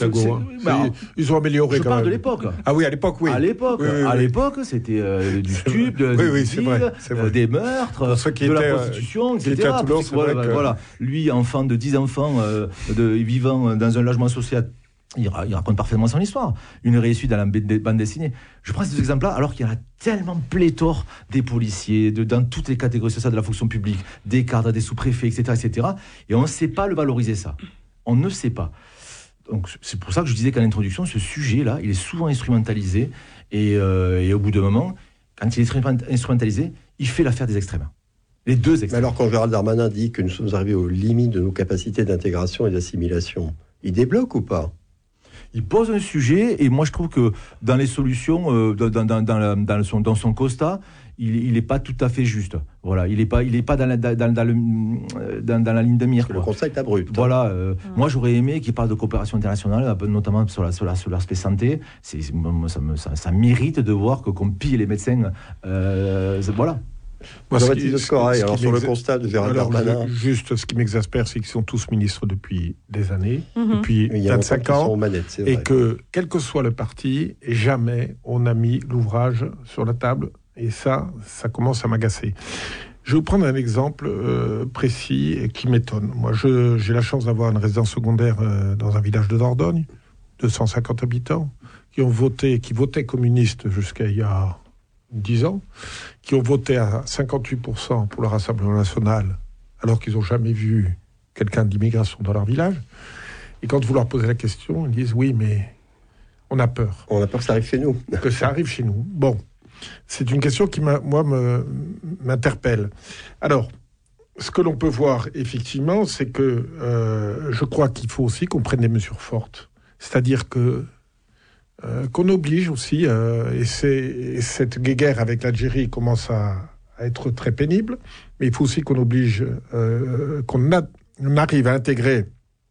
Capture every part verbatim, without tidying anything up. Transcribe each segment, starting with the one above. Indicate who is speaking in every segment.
Speaker 1: Chicago. Hein. Bah, ils ont amélioré.
Speaker 2: Je
Speaker 1: quand
Speaker 2: parle
Speaker 1: même.
Speaker 2: de l'époque.
Speaker 1: Ah oui, à l'époque, oui.
Speaker 2: À l'époque,
Speaker 1: oui, oui,
Speaker 2: à
Speaker 1: oui.
Speaker 2: l'époque, c'était euh, du stup, de,
Speaker 1: oui,
Speaker 2: du
Speaker 1: oui, c'est
Speaker 2: deal,
Speaker 1: vrai, c'est vrai.
Speaker 2: Euh, des meurtres, de
Speaker 1: étaient,
Speaker 2: la prostitution,
Speaker 1: qui
Speaker 2: et cetera.
Speaker 1: étaient à Toulon,
Speaker 2: Parce que,
Speaker 1: c'est
Speaker 2: voilà,
Speaker 1: vrai que...
Speaker 2: voilà. Lui, enfant de dix enfants, euh, de, vivant dans un logement social. Il, ra- il raconte parfaitement son histoire. Une réussite dans la b- bande dessinée. Je prends ces exemples-là alors qu'il y en a tellement pléthore des policiers, de, dans toutes les catégories sociales de la fonction publique, des cadres, des sous-préfets, et cetera, et cetera. Et on ne sait pas le valoriser, ça. On ne sait pas. Donc c'est pour ça que je disais qu'en introduction, ce sujet-là, il est souvent instrumentalisé. Et, euh, et au bout d'un moment, quand il est instrumentalisé, il fait l'affaire des extrêmes. Les deux extrêmes.
Speaker 3: Mais alors quand Gérald Darmanin dit que nous sommes arrivés aux limites de nos capacités d'intégration et d'assimilation, il débloque ou pas ?
Speaker 2: Il pose un sujet, et moi je trouve que dans les solutions, euh, dans, dans, dans, la, dans, son, dans son constat, il n'est pas tout à fait juste. Voilà, il n'est pas, il est pas dans, la, dans, dans, le, dans, dans la ligne de mire.
Speaker 3: Le constat est abrupt.
Speaker 2: Voilà, euh, mmh. Moi j'aurais aimé qu'il parle de coopération internationale, notamment sur, la, sur, la, sur l'aspect santé. C'est, ça, me, ça, ça mérite de voir que, qu'on pille les médecins. Euh, voilà.
Speaker 3: Moi, ce qui, ce Corail, alors sur le constat de Gérald
Speaker 1: alors,
Speaker 3: Darmanin.
Speaker 1: Juste, ce qui m'exaspère, c'est qu'ils sont tous ministres depuis des années, mm-hmm. depuis
Speaker 3: il y a
Speaker 1: vingt-cinq ans,
Speaker 3: manettes,
Speaker 1: et que, quel que soit le parti, jamais on a mis l'ouvrage sur la table, et ça, ça commence à m'agacer. Je vais vous prendre un exemple euh, précis et qui m'étonne. Moi, je, j'ai la chance d'avoir une résidence secondaire euh, dans un village de Dordogne, deux cent cinquante habitants, qui ont voté, qui votaient communistes jusqu'à il y a dix ans, qui ont voté à cinquante-huit pour cent pour le Rassemblement national, alors qu'ils n'ont jamais vu quelqu'un d'immigration dans leur village. Et quand vous leur posez la question, ils disent « Oui, mais on a peur. »
Speaker 3: On a peur que ça arrive chez nous.
Speaker 1: Que ça arrive chez nous. Bon, c'est une question qui, m'a, moi, me, m'interpelle. Alors, ce que l'on peut voir, effectivement, c'est que euh, je crois qu'il faut aussi qu'on prenne des mesures fortes. C'est-à-dire que Euh, qu'on oblige aussi, euh, et, c'est, et cette guéguerre avec l'Algérie commence à, à être très pénible, mais il faut aussi qu'on oblige, euh, qu'on a, on arrive à intégrer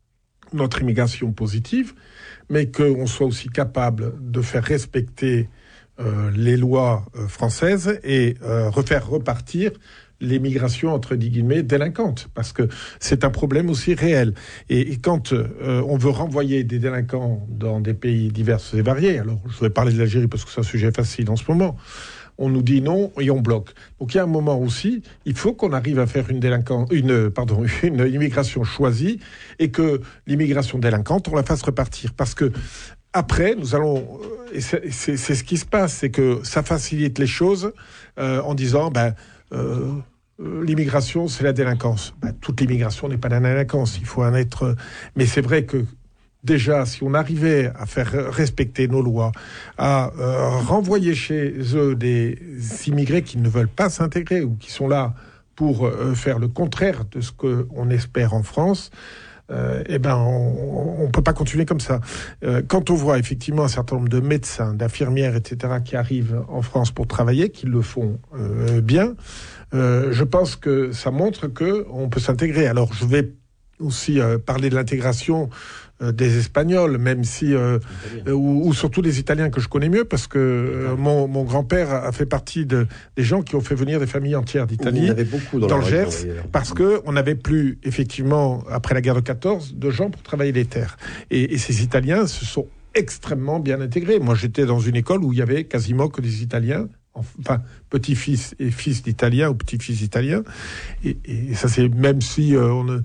Speaker 1: notre immigration positive, mais qu'on soit aussi capable de faire respecter euh, les lois euh, françaises et euh, refaire repartir l'immigration, entre guillemets, délinquante, parce que c'est un problème aussi réel. Et, et quand euh, on veut renvoyer des délinquants dans des pays divers et variés, alors je vais parler de l'Algérie parce que c'est un sujet facile en ce moment, on nous dit non et on bloque. Donc il y a un moment aussi, il faut qu'on arrive à faire une, délinquant, une, pardon, une immigration choisie et que l'immigration délinquante, on la fasse repartir. Parce que après, nous allons... Et c'est, c'est, c'est ce qui se passe, c'est que ça facilite les choses euh, en disant... ben euh, l'immigration, c'est la délinquance. Ben, toute l'immigration n'est pas la délinquance. Il faut en être... Mais c'est vrai que, déjà, si on arrivait à faire respecter nos lois, à euh, renvoyer chez eux des immigrés qui ne veulent pas s'intégrer ou qui sont là pour euh, faire le contraire de ce qu'on espère en France, euh, eh ben, on ne peut pas continuer comme ça. Euh, quand on voit effectivement un certain nombre de médecins, d'infirmières, et cetera, qui arrivent en France pour travailler, qui le font euh, bien, Euh, je pense que ça montre qu'on peut s'intégrer. Alors, je vais aussi euh, parler de l'intégration euh, des Espagnols, même si... Euh, euh, ou, ou surtout des Italiens que je connais mieux, parce que euh, mon, mon grand-père a fait partie de, des gens qui ont fait venir des familles entières d'Italie,
Speaker 3: Il y en avait beaucoup dans,
Speaker 1: dans
Speaker 3: le
Speaker 1: Gers,
Speaker 3: région,
Speaker 1: parce qu'on n'avait plus, effectivement, après la guerre de quatorze, de gens pour travailler les terres. Et, et ces Italiens se sont extrêmement bien intégrés. Moi, j'étais dans une école où il y avait quasiment que des Italiens, enfin, petit-fils et fils d'Italiens ou petit-fils d'Italiens. Et, et ça, c'est même si euh, on,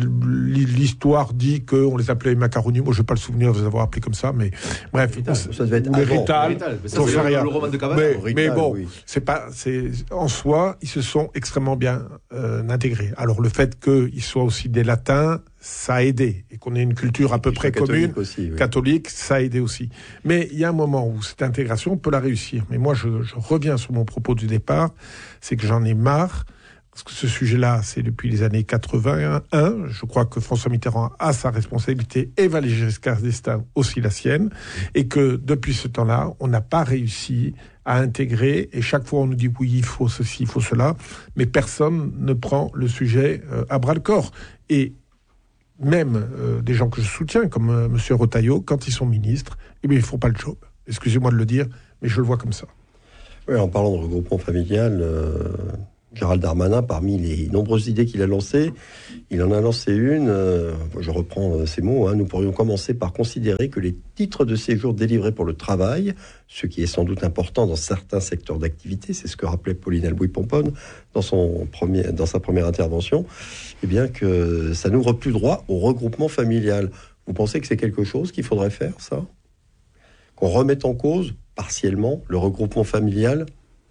Speaker 1: l'histoire dit qu'on les appelait macaroni. Moi, je n'ai pas le souvenir de les avoir appelés comme ça, mais bref.
Speaker 3: Rital, on, ça devait être
Speaker 1: les Rital,
Speaker 2: ça, c'est le, le roman de Cavana.
Speaker 1: Mais,
Speaker 3: Rital,
Speaker 1: mais bon,
Speaker 3: oui.
Speaker 1: c'est pas, c'est, en soi, ils se sont extrêmement bien euh, intégrés. Alors, le fait qu'ils soient aussi des latins, ça a aidé. Et qu'on ait une culture à peu près commune,
Speaker 3: aussi, oui.
Speaker 1: catholique, ça a aidé aussi. Mais il y a un moment où cette intégration, on peut la réussir. Mais moi, je, je reviens sur mon propos du départ, c'est que j'en ai marre, parce que ce sujet-là, c'est depuis les années quatre-vingt-un. Je crois que François Mitterrand a sa responsabilité et Valéry Giscard d'Estaing aussi la sienne, et que depuis ce temps-là, on n'a pas réussi à intégrer, et chaque fois on nous dit oui, il faut ceci, il faut cela, mais personne ne prend le sujet euh, à bras-le-corps. Et même euh, des gens que je soutiens, comme euh, M. Retailleau, quand ils sont ministres, eh bien, ils ne font pas le job. Excusez-moi de le dire, mais je le vois comme ça.
Speaker 3: Oui, en parlant de regroupement familial, euh, Gérald Darmanin, parmi les nombreuses idées qu'il a lancées, il en a lancé une, euh, je reprends ces mots, hein, nous pourrions commencer par considérer que les titres de séjour délivrés pour le travail, ce qui est sans doute important dans certains secteurs d'activité, c'est ce que rappelait Pauline Albouy-Pomponne dans, son premier, dans sa première intervention, eh bien que ça n'ouvre plus droit au regroupement familial. Vous pensez que c'est quelque chose qu'il faudrait faire, ça ? Qu'on remette en cause, partiellement, le regroupement familial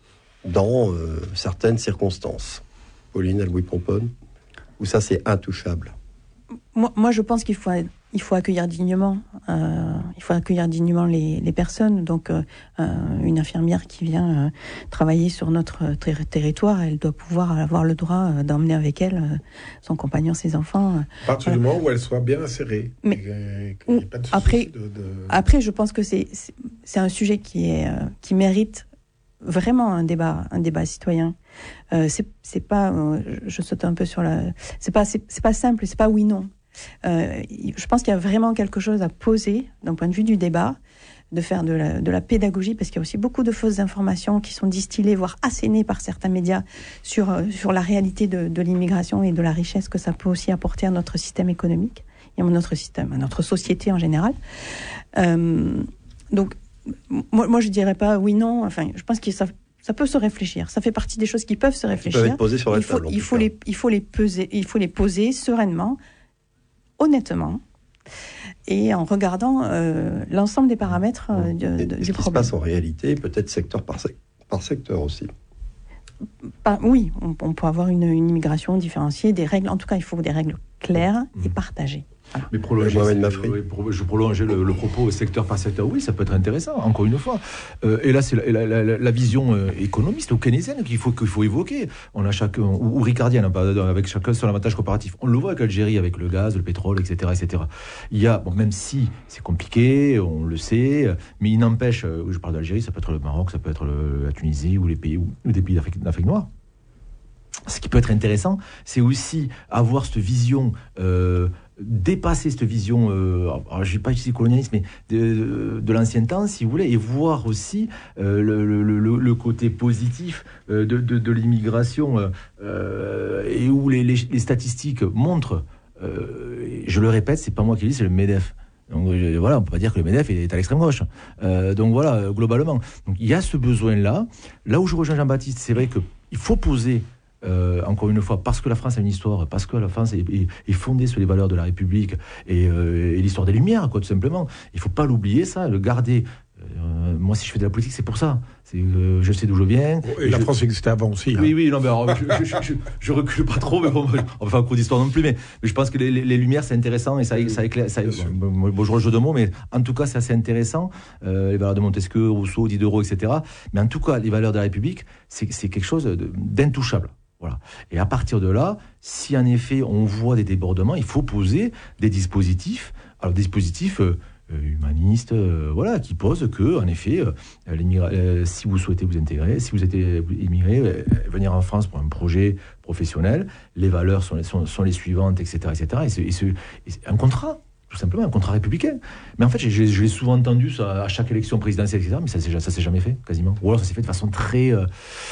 Speaker 3: dans euh, certaines circonstances. Pauline Albouy-Pomponne, où ça c'est intouchable.
Speaker 4: Moi, moi je pense qu'il faut, il faut accueillir dignement, euh, il faut accueillir dignement les, les personnes. Donc euh, une infirmière qui vient euh, travailler sur notre ter- territoire, elle doit pouvoir avoir le droit euh, d'emmener avec elle euh, son compagnon, ses enfants. Euh,
Speaker 1: à partir du moment où elle soit bien insérée.
Speaker 4: Mais
Speaker 1: et, et, et pas de
Speaker 4: après,
Speaker 1: de, de...
Speaker 4: après, je pense que c'est, c'est, c'est un sujet qui, est, euh, qui mérite vraiment un débat, un débat citoyen. Euh, c'est, c'est pas, euh, je saute un peu sur la, c'est pas, c'est, c'est pas simple, c'est pas oui non. Euh, je pense qu'il y a vraiment quelque chose à poser d'un point de vue du débat, de faire de la, de la pédagogie, parce qu'il y a aussi beaucoup de fausses informations qui sont distillées, voire assénées par certains médias sur sur la réalité de, de l'immigration et de la richesse que ça peut aussi apporter à notre système économique et à notre système, à notre société en général. Euh, donc Moi, moi, je dirais pas oui, non. Enfin, je pense que ça, ça peut se réfléchir. Ça fait partie des choses qui peuvent se réfléchir.
Speaker 3: Qui peuvent être posées sur la
Speaker 4: il faut,
Speaker 3: table.
Speaker 4: Il faut les, il faut les peser, il faut les poser sereinement, honnêtement, et en regardant euh, l'ensemble des paramètres euh, de, de,
Speaker 3: et,
Speaker 4: du
Speaker 3: ce
Speaker 4: problème.
Speaker 3: qui se passe en réalité, peut-être secteur par, sec- par secteur aussi.
Speaker 4: Pas, oui, on, on peut avoir une, une immigration différenciée, des règles. En tout cas, il faut des règles claires
Speaker 2: mmh.
Speaker 4: et partagées. Voilà.
Speaker 2: Mais prolonger,
Speaker 3: euh,
Speaker 2: oui, pour, je prolongeais le, le propos secteur par secteur, oui, ça peut être intéressant, encore une fois. Euh, et là, c'est la, la, la, la vision euh, économiste ou keynésienne qu'il faut, qu'il faut évoquer. On a chacun, ou, ou ricardienne, avec chacun son avantage comparatif. On le voit avec l'Algérie, avec le gaz, le pétrole, et cetera, et cetera. Il y a, bon, même si c'est compliqué, on le sait, mais il n'empêche, euh, je parle d'Algérie, ça peut être le Maroc, ça peut être le, la Tunisie ou les pays, ou, ou des pays d'Afrique, d'Afrique noire. Ce qui peut être intéressant, c'est aussi avoir cette vision, euh, dépasser cette vision, euh, alors je ne vais pas utiliser colonialisme, mais de, de l'ancien temps, si vous voulez, et voir aussi euh, le, le, le, le côté positif euh, de, de, de l'immigration, euh, et où les, les, les statistiques montrent, euh, je le répète, c'est pas moi qui le dis, c'est le MEDEF. Donc voilà, on peut pas dire que le MEDEF est à l'extrême gauche. Euh, donc voilà, globalement. Donc il y a ce besoin-là. Là où je rejoins Jean-Baptiste, c'est vrai qu'il faut poser, euh, encore une fois, parce que la France a une histoire, parce que la France est, est, est fondée sur les valeurs de la République et, euh, et l'histoire des Lumières, quoi, tout simplement. Il faut pas l'oublier, ça, le garder. Euh, moi, si je fais de la politique, c'est pour ça. C'est, euh, je sais d'où je viens.
Speaker 1: Et, et la
Speaker 2: je...
Speaker 1: France existait avant aussi. Hein.
Speaker 2: Oui, oui, non, mais alors, je, je, je, je recule pas trop, mais bon, on va faire un cours d'histoire non plus. Mais, mais je pense que les, les, les Lumières, c'est intéressant et ça, ça éclaire. Ça, bon, bon, je rejoins deux mots, mais en tout cas, c'est assez intéressant. Euh, les valeurs de Montesquieu, Rousseau, Diderot, et cetera. Mais en tout cas, les valeurs de la République, c'est, c'est quelque chose de, d'intouchable. Voilà. Et à partir de là, si en effet on voit des débordements, il faut poser des dispositifs. Alors, des dispositifs. Euh, humaniste, euh, voilà, qui pose que, en effet, euh, euh, si vous souhaitez vous intégrer, si vous êtes immigré, euh, venir en France pour un projet professionnel, les valeurs sont, sont, sont les suivantes, et cetera, et cetera. Et c'est, et c'est, et c'est un contrat, tout simplement, un contrat républicain. Mais en fait, j'ai, je l'ai souvent entendu ça, à chaque élection présidentielle, et cetera. Mais ça, c'est, ça s'est jamais fait, quasiment. Ou alors ça s'est fait de façon très... Euh,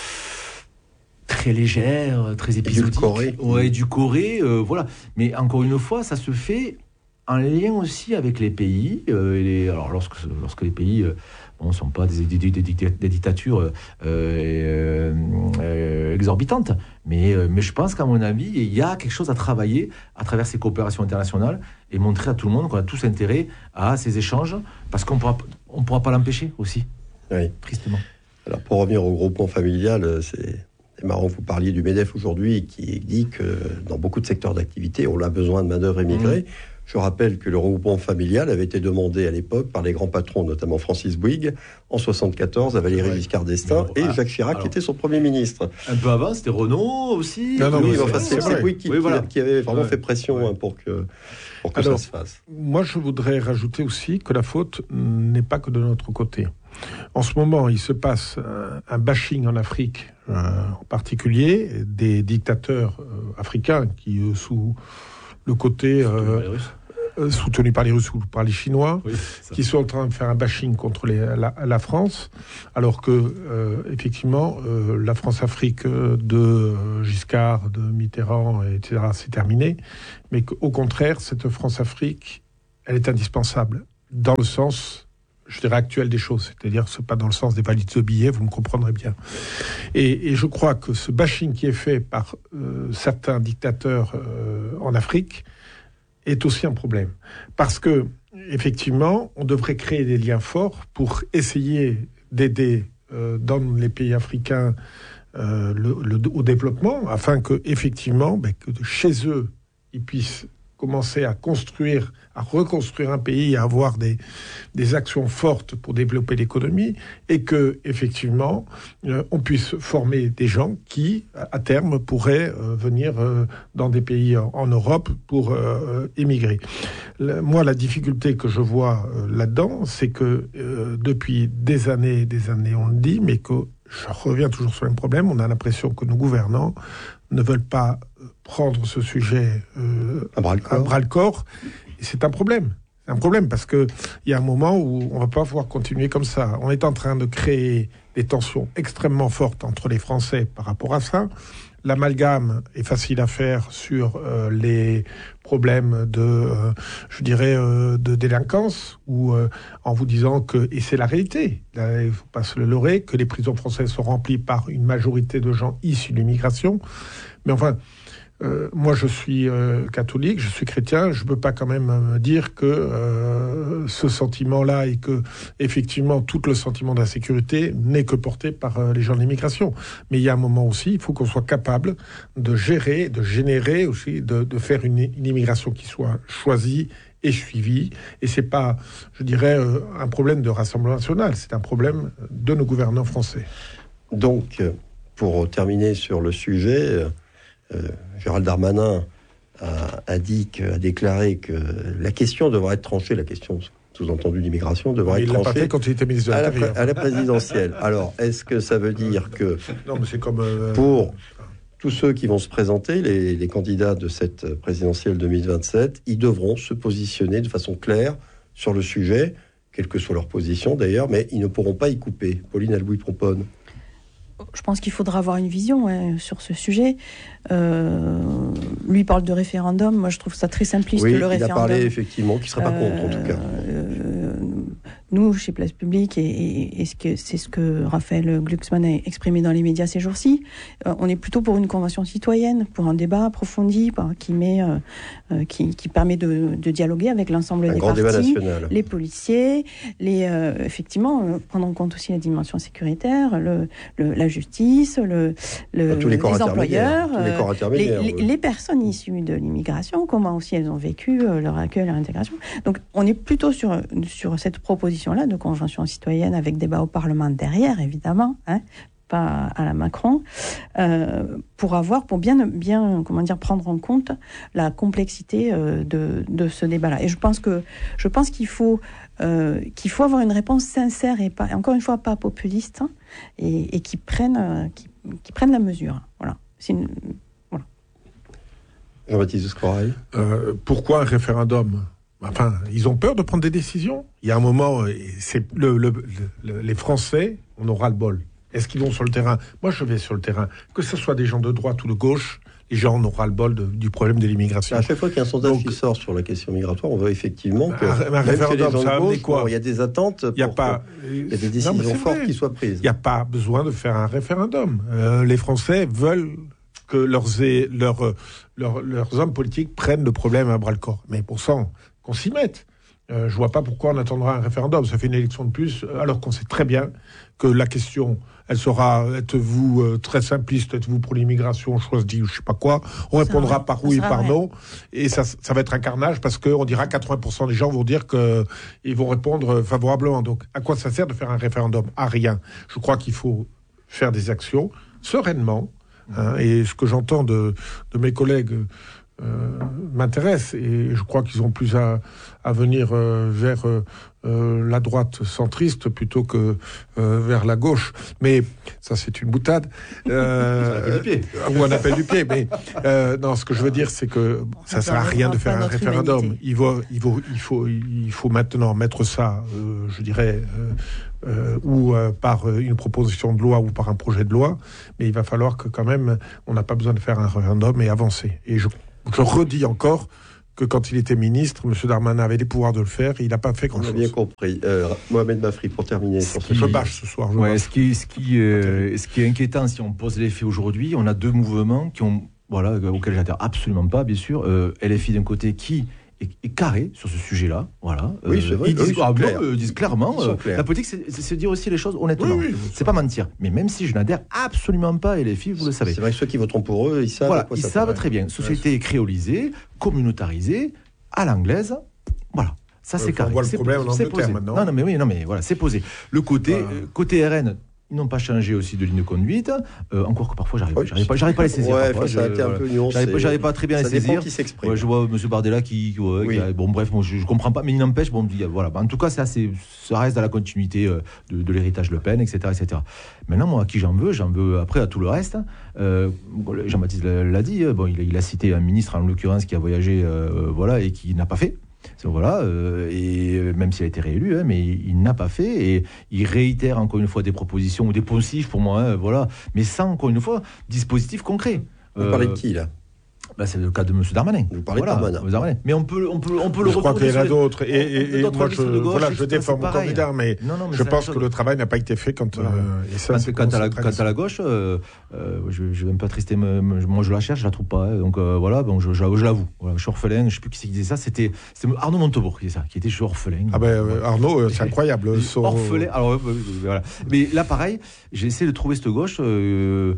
Speaker 2: très légère, très épisodique.
Speaker 3: Édulcoré.
Speaker 2: Ouais, édulcoré, euh, voilà. Mais encore une fois, ça se fait en lien aussi avec les pays. Euh, et les, alors, lorsque, lorsque les pays ne bon, sont pas des, des, des, des dictatures euh, euh, euh, exorbitantes, mais, euh, mais je pense qu'à mon avis, il y a quelque chose à travailler à travers ces coopérations internationales et montrer à tout le monde qu'on a tous intérêt à ces échanges, parce qu'on pourra, on pourra pas l'empêcher aussi,
Speaker 3: oui.
Speaker 2: Tristement.
Speaker 3: Alors, pour revenir au groupement familial, c'est... C'est marrant, vous parliez du MEDEF aujourd'hui qui dit que dans beaucoup de secteurs d'activité, on a besoin de main-d'œuvre immigrée. Mmh. Je rappelle que le regroupement familial avait été demandé à l'époque par les grands patrons, notamment Francis Bouygues, en soixante-quatorze, à Valéry ouais. Giscard d'Estaing et ah, Jacques Chirac, alors, qui était son Premier ministre.
Speaker 2: Un peu avant, c'était Renault aussi.
Speaker 3: Non, non, oui, mais enfin, c'est, c'est Bouygues qui, oui, voilà. qui, qui avait vraiment ouais. fait pression ouais. hein, pour que, pour que
Speaker 1: alors,
Speaker 3: ça se fasse.
Speaker 1: Moi, je voudrais rajouter aussi que la faute n'est pas que de notre côté. En ce moment, il se passe un, un bashing en Afrique, euh, en particulier des dictateurs euh, africains qui, euh, sous le côté... Euh, euh, soutenus par les Russes ou par les Chinois,
Speaker 2: Oui,
Speaker 1: qui sont en train de faire un bashing contre les, la, la France, alors que, euh, effectivement, euh, la France-Afrique de Giscard, de Mitterrand, et cetera, c'est terminé, mais qu'au contraire, cette France-Afrique, elle est indispensable, dans le sens... je dirais, actuel des choses. C'est-à-dire, c'est pas dans le sens des valises de billets, vous me comprendrez bien. Et, et je crois que ce bashing qui est fait par euh, certains dictateurs euh, en Afrique est aussi un problème. Parce que, effectivement, on devrait créer des liens forts pour essayer d'aider euh, dans les pays africains euh, le, le, au développement, afin que, effectivement, ben, que chez eux, ils puissent commencer à construire, à reconstruire un pays, à avoir des, des actions fortes pour développer l'économie, et que, effectivement, euh, on puisse former des gens qui, à terme, pourraient euh, venir euh, dans des pays en, en Europe pour euh, émigrer. Le, moi, la difficulté que je vois euh, là-dedans, c'est que euh, depuis des années, des années, on le dit, mais que je reviens toujours sur le même problème, on a l'impression que nos gouvernants ne veulent pas prendre ce sujet euh,
Speaker 3: à bras-le-corps.
Speaker 1: à bras-le-corps. Et c'est un problème. C'est un problème parce qu'il y a un moment où on ne va pas pouvoir continuer comme ça. On est en train de créer des tensions extrêmement fortes entre les Français par rapport à ça. L'amalgame est facile à faire sur euh, les problèmes de, euh, je dirais, euh, de délinquance, ou euh, en vous disant que, et c'est la réalité, là, il ne faut pas se le leurrer, que les prisons françaises sont remplies par une majorité de gens issus de l'immigration. Mais enfin, euh, moi je suis euh, catholique, je suis chrétien, je ne peux pas quand même me dire que euh, ce sentiment-là et que effectivement tout le sentiment d'insécurité n'est que porté par euh, les gens de l'immigration. Mais il y a un moment aussi, il faut qu'on soit capable de gérer, de générer aussi, de, de faire une, une immigration qui soit choisie et suivie. Et c'est pas, je dirais, euh, un problème de Rassemblement national, c'est un problème de nos gouvernants français.
Speaker 3: Donc, pour terminer sur le sujet... Euh, Gérald Darmanin a, a dit, que, a déclaré que la question devrait être tranchée, la question sous-entendue d'immigration devrait
Speaker 1: il
Speaker 3: être
Speaker 1: tranchée.
Speaker 3: tranchée
Speaker 1: Il l'a pas fait quand il était ministre de
Speaker 3: à
Speaker 1: l'Intérieur.
Speaker 3: la, à la présidentielle. Alors, est-ce que ça veut dire que
Speaker 1: non, mais c'est comme euh,
Speaker 3: pour tous ceux qui vont se présenter, les, les candidats de cette présidentielle deux mille vingt-sept, ils devront se positionner de façon claire sur le sujet, quelle que soit leur position d'ailleurs, mais ils ne pourront pas y couper. Pauline Albouy-Pomponne.
Speaker 4: Je pense qu'il faudra avoir une vision ouais, sur ce sujet. Euh, lui parle de référendum. Moi, je trouve ça très simpliste,
Speaker 3: oui,
Speaker 4: le
Speaker 3: il
Speaker 4: référendum.
Speaker 3: Il a parlé, effectivement, qu'il ne serait pas euh, contre, en tout cas.
Speaker 4: Euh, nous, chez Place Publique, et, et, et ce que, c'est ce que Raphaël Glucksmann a exprimé dans les médias ces jours-ci, euh, on est plutôt pour une convention citoyenne, pour un débat approfondi, bah, qui, met, euh, euh, qui, qui permet de, de dialoguer avec l'ensemble
Speaker 3: un
Speaker 4: des
Speaker 3: grand
Speaker 4: partis,
Speaker 3: débat national.
Speaker 4: Les policiers, les, euh, effectivement, euh, prendre en compte aussi la dimension sécuritaire, le, le, la justice, le, le,
Speaker 3: tous les,
Speaker 4: les employeurs,
Speaker 3: tous les, corps intermédiaires,
Speaker 4: les, les,
Speaker 3: oui.
Speaker 4: les personnes issues de l'immigration, comment aussi elles ont vécu euh, leur accueil, leur intégration. Donc on est plutôt sur, sur cette proposition-là de convention citoyenne avec débat au Parlement derrière, évidemment, hein, pas à la Macron, euh, pour avoir, pour bien, bien, comment dire, prendre en compte la complexité euh, de, de ce débat-là. Et je pense que, je pense qu'il faut, euh, qu'il faut avoir une réponse sincère et pas, encore une fois, pas populiste, hein, et, et qui prenne, euh, qui, qui prenne la mesure. Voilà. C'est une, voilà.
Speaker 3: Jean-Baptiste Scorail.
Speaker 1: Euh, pourquoi un référendum ? Enfin, ils ont peur de prendre des décisions. Il y a un moment, c'est le, le, le, les Français, on aura le bol. Est-ce qu'ils vont sur le terrain ? Moi, je vais sur le terrain. Que ce soit des gens de droite ou de gauche, les gens, on aura le bol de, du problème de l'immigration.
Speaker 3: À chaque fois qu'il y a un sondage
Speaker 1: Donc,
Speaker 3: qui sort sur la question migratoire, on voit effectivement que
Speaker 1: un, un référendum, ça veut dire quoi ?
Speaker 3: Il y a des attentes,
Speaker 1: il y a pas,
Speaker 3: il y a des décisions non, fortes qui soient prises.
Speaker 1: Il n'y a pas besoin de faire un référendum. Euh, les Français veulent que leurs, leurs, leurs, leurs hommes politiques prennent le problème à bras-le-corps. Mais pour ça, qu'on s'y mette. Euh, je ne vois pas pourquoi on attendra un référendum. Ça fait une élection de plus, alors qu'on sait très bien que la question, elle sera, êtes-vous euh, très simpliste, êtes-vous pour l'immigration, choisi ou je ne sais pas quoi. On répondra par oui et par non. Et ça, ça va être un carnage parce qu'on dira quatre-vingts pour cent des gens vont dire qu'ils vont répondre favorablement. Donc, à quoi ça sert de faire un référendum ? À rien. Je crois qu'il faut faire des actions sereinement. Hein, et ce que j'entends de, de mes collègues euh, m'intéresse. Et je crois qu'ils ont plus à, à venir euh, vers euh, euh, la droite centriste plutôt que euh, vers la gauche. Mais ça, c'est une boutade. Euh, ou un appel du pied. Mais euh, non, ce que je veux dire, c'est que ça ne sert à rien de faire un référendum. Il faut, il faut, il faut, il faut maintenant mettre ça, euh, je dirais, euh, euh, ou euh, par une proposition de loi ou par un projet de loi. Mais il va falloir que quand même, on n'a pas besoin de faire un référendum et avancer. Et je, je redis encore que quand il était ministre, M. Darmanin avait les pouvoirs de le faire, et il n'a pas fait grand-chose.
Speaker 3: On a bien compris. Euh, Mohamed Mafri, pour terminer.
Speaker 2: Ce
Speaker 3: sur
Speaker 2: qui...
Speaker 3: ce
Speaker 1: Je bâche ce soir. Je
Speaker 2: ouais,
Speaker 1: bâche.
Speaker 2: ce, qui, ce, qui, euh, ce qui est inquiétant, si on pose les faits aujourd'hui, on a deux mouvements qui ont, voilà, auxquels j'adhère absolument pas, bien sûr. Euh, L F I d'un côté qui est, est carré sur ce sujet-là. Voilà.
Speaker 3: Oui, c'est vrai.
Speaker 2: Ils disent,
Speaker 3: Eux, ils
Speaker 2: ah,
Speaker 3: sont
Speaker 2: bon,
Speaker 3: clairs.
Speaker 2: euh, disent clairement,
Speaker 3: Ils sont
Speaker 2: euh,
Speaker 3: clairs.
Speaker 2: la politique, c'est, c'est se dire aussi les choses honnêtement.
Speaker 1: Oui, oui,
Speaker 2: c'est pas mentir. Mais même si je n'adhère absolument pas à L F I, vous le savez.
Speaker 3: C'est vrai que ceux qui voteront pour eux, ils savent
Speaker 2: Voilà,
Speaker 3: à quoi
Speaker 2: ils
Speaker 3: ça
Speaker 2: savent
Speaker 3: paraît.
Speaker 2: très bien. Société créolisée, communautarisée, à l'anglaise. Voilà. Ça, c'est
Speaker 1: Ouais,
Speaker 2: carré.
Speaker 1: on voit le
Speaker 2: C'est
Speaker 1: problème
Speaker 2: posé.
Speaker 1: en
Speaker 2: C'est
Speaker 1: Angleterre
Speaker 2: posé.
Speaker 1: maintenant.
Speaker 2: Non, non, mais oui, non, mais voilà, c'est posé. Le côté,
Speaker 1: Voilà.
Speaker 2: euh, côté R N, ils n'ont pas changé aussi de ligne de conduite. Euh, encore que parfois, j'arrive,
Speaker 3: Oui,
Speaker 2: j'arrive pas, j'arrive pas à les saisir.
Speaker 3: Ouais,
Speaker 2: parfois,
Speaker 3: faut s'arrêter un
Speaker 2: voilà.
Speaker 3: peu nuancé.
Speaker 2: J'arrive pas, j'arrive pas très bien à
Speaker 3: Ça
Speaker 2: les
Speaker 3: dépend
Speaker 2: saisir.
Speaker 3: qui s'exprime.
Speaker 2: Ouais, je vois M. Bardella qui, ouais,
Speaker 3: Oui.
Speaker 2: qui a- bon, bref, moi, je, je comprends pas, mais il n'empêche, bon, il y a- voilà. En tout cas, c'est assez, ça reste dans la continuité euh, de, de l'héritage Le Pen, et cetera, et cetera. Maintenant, moi, à qui j'en veux, j'en veux après à tout le reste. Euh, Jean-Baptiste l'a, l'a dit. Bon, il, a- il a cité un ministre en l'occurrence qui a voyagé, euh, voilà, et qui n'a pas fait. C'est- Voilà, euh, et euh, même s'il a été réélu, hein, mais il, il n'a pas fait, et il réitère encore une fois des propositions ou des poncifs pour moi, hein, voilà, mais sans encore une fois dispositif concret.
Speaker 3: Vous parlez de qui, là?
Speaker 2: Bah, c'est le cas de M. Darmanin.
Speaker 3: Vous parlez de
Speaker 2: Voilà,
Speaker 3: Darmanin.
Speaker 2: M. Darmanin. Mais on peut, on peut, on peut le
Speaker 1: Je crois
Speaker 2: retrouver
Speaker 1: qu'il y en a
Speaker 2: sur les-
Speaker 1: d'autres. Et, et- et
Speaker 2: d'autres
Speaker 1: moi, je,
Speaker 2: ministres de gauche,
Speaker 1: voilà,
Speaker 2: et
Speaker 1: je
Speaker 2: cetera,
Speaker 1: défends
Speaker 2: c'est
Speaker 1: mon
Speaker 2: pareil.
Speaker 1: candidat, mais
Speaker 2: Non, non, mais
Speaker 1: je
Speaker 2: c'est
Speaker 1: pense
Speaker 2: la
Speaker 1: que
Speaker 2: chose.
Speaker 1: le travail n'a pas été fait quand.
Speaker 2: Voilà.
Speaker 1: euh, et ça,
Speaker 2: Quant,
Speaker 1: c'est
Speaker 2: quant
Speaker 1: pour
Speaker 2: à la,
Speaker 1: ça,
Speaker 2: quant
Speaker 1: très
Speaker 2: à la gauche, euh, euh, je, je vais un peu attrister. me- me- moi, je la cherche, je la trouve pas. hein. donc euh, voilà, bon, je, je, je l'avoue. Voilà, je suis orphelin. Je sais plus qui c'est qui disait ça. C'était, c'était Arnaud Montebourg qui disait ça, qui était je suis orphelin.
Speaker 1: Ah ben,
Speaker 2: Voilà.
Speaker 1: euh, Arnaud, euh, c'est incroyable. son-
Speaker 2: Orphelin. Alors, euh, euh, voilà. Mais là, pareil, j'ai essayé de trouver cette gauche euh,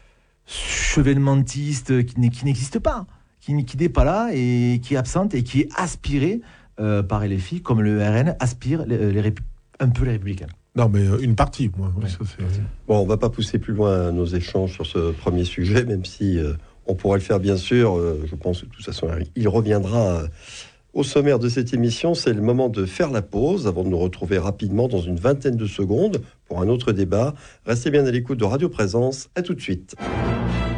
Speaker 2: chevènementiste qui, n'est- qui n'existe pas, qui, qui n'est pas là et qui est absente et qui est aspirée euh, par L F I, comme le R N aspire les, les répu- un peu les Républicains.
Speaker 1: Non, mais euh, une partie, moi.
Speaker 2: Ouais.
Speaker 1: Ça, c'est-
Speaker 3: Bon, on va pas pousser plus loin nos échanges sur ce premier sujet, même si euh, on pourrait le faire, bien sûr. Euh, je pense que de toute façon, il reviendra euh, au sommaire de cette émission. C'est le moment de faire la pause avant de nous retrouver rapidement dans une vingtaine de secondes pour un autre débat. Restez bien à l'écoute de Radio Présence. À tout de suite.